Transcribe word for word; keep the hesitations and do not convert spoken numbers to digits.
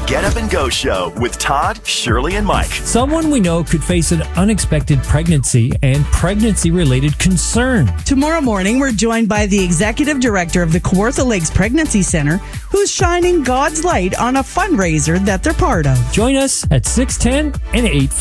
Get Up and Go Show with Todd, Shirley, and Mike. Someone we know could face an unexpected pregnancy and pregnancy-related concern. Tomorrow morning, we're joined by the executive director of the Kawartha Lakes Pregnancy Center, who's shining God's light on a fundraiser that they're part of. Join us at six ten and eight